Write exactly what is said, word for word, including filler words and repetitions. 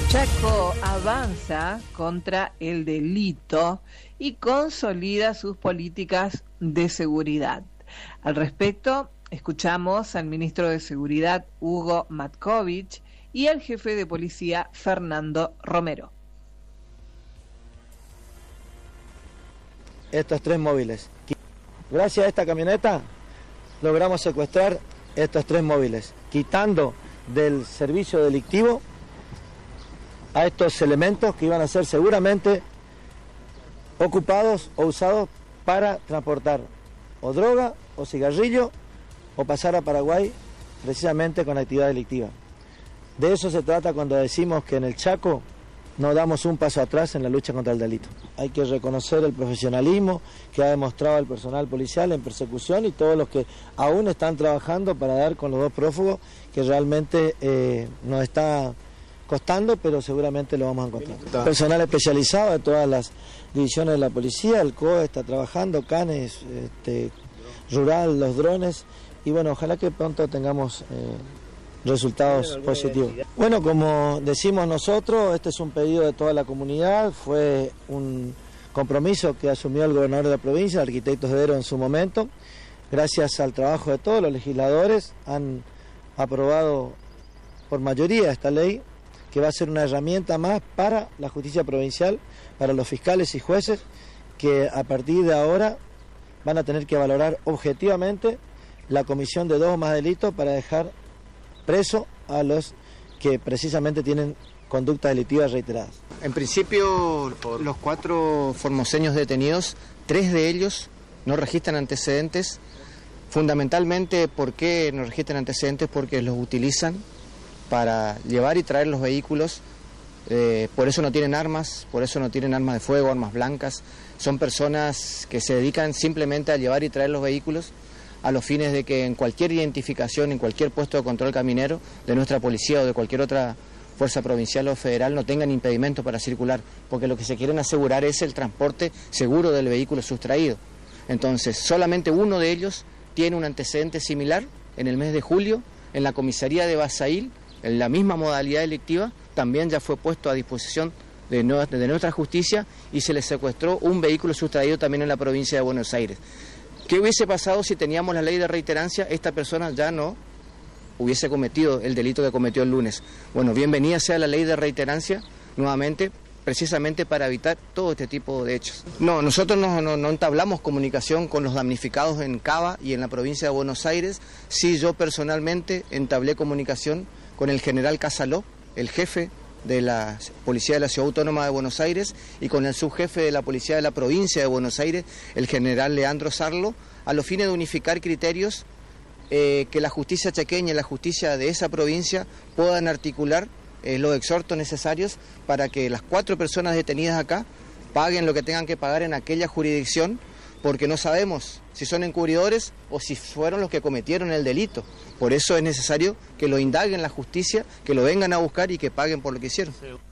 Chaco avanza contra el delito y consolida sus políticas de seguridad. Al respecto, escuchamos al ministro de Seguridad, Hugo Matkovich, y al jefe de policía, Fernando Romero. Estos tres móviles. Gracias a esta camioneta logramos secuestrar estos tres móviles, quitando del servicio delictivo a estos elementos que iban a ser seguramente ocupados o usados para transportar o droga o cigarrillo o pasar a Paraguay precisamente con actividad delictiva. De eso se trata cuando decimos que en el Chaco no damos un paso atrás en la lucha contra el delito. Hay que reconocer el profesionalismo que ha demostrado el personal policial en persecución y todos los que aún están trabajando para dar con los dos prófugos, que realmente eh, nos está costando, pero seguramente lo vamos a encontrar. Personal especializado de todas las divisiones de la policía, el C O E está trabajando, Canes, este, Rural, los drones, y bueno, ojalá que pronto tengamos eh, resultados positivos. Bueno, como decimos nosotros, este es un pedido de toda la comunidad, fue un compromiso que asumió el gobernador de la provincia, el arquitecto Escudero en su momento. Gracias al trabajo de todos los legisladores han aprobado por mayoría esta ley, que va a ser una herramienta más para la justicia provincial, para los fiscales y jueces, que a partir de ahora van a tener que valorar objetivamente la comisión de dos o más delitos para dejar preso a los que precisamente tienen conductas delictivas reiteradas. En principio, los cuatro formoseños detenidos, tres de ellos no registran antecedentes. Fundamentalmente, ¿por qué no registran antecedentes? Porque los utilizan para llevar y traer los vehículos, eh, por eso no tienen armas, por eso no tienen armas de fuego, armas blancas. Son personas que se dedican simplemente a llevar y traer los vehículos a los fines de que en cualquier identificación, en cualquier puesto de control caminero de nuestra policía o de cualquier otra fuerza provincial o federal no tengan impedimento para circular, porque lo que se quieren asegurar es el transporte seguro del vehículo sustraído. Entonces, solamente uno de ellos tiene un antecedente similar en el mes de julio en la comisaría de Basail, en la misma modalidad delictiva, también ya fue puesto a disposición de, no, de nuestra justicia y se le secuestró un vehículo sustraído también en la provincia de Buenos Aires. ¿Qué hubiese pasado si teníamos la ley de reiterancia? Esta persona ya no hubiese cometido el delito que cometió el lunes. Bueno, bienvenida sea la ley de reiterancia nuevamente, precisamente para evitar todo este tipo de hechos. No, nosotros no, no, no entablamos comunicación con los damnificados en Cava y en la provincia de Buenos Aires. Sí, yo personalmente entablé comunicación con el general Casaló, el jefe de la Policía de la Ciudad Autónoma de Buenos Aires, y con el subjefe de la Policía de la Provincia de Buenos Aires, el general Leandro Sarlo, a los fines de unificar criterios eh, que la justicia chaqueña y la justicia de esa provincia puedan articular eh, los exhortos necesarios para que las cuatro personas detenidas acá paguen lo que tengan que pagar en aquella jurisdicción, porque no sabemos si son encubridores o si fueron los que cometieron el delito. Por eso es necesario que lo indaguen la justicia, que lo vengan a buscar y que paguen por lo que hicieron.